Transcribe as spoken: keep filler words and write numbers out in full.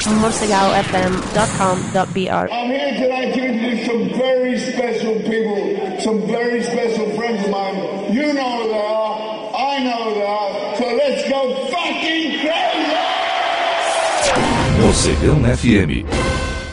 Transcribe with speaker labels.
Speaker 1: morsegal f m dot com dot b r.
Speaker 2: I'm here tonight to introduce some very special people, some very special friends of mine. You know who they are, I know who they are, so let's go fucking crazy!
Speaker 3: Morcegão F M.